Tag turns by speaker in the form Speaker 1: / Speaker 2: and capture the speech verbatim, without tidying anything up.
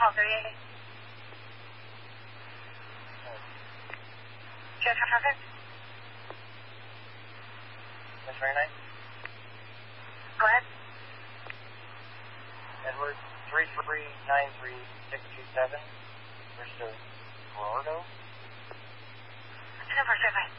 Speaker 1: call thirty-eight. Check for traffic.
Speaker 2: That's very nice.
Speaker 1: Go ahead.
Speaker 2: Edward, three three nine three six two seven. Bristol, Florida.
Speaker 1: Number seven.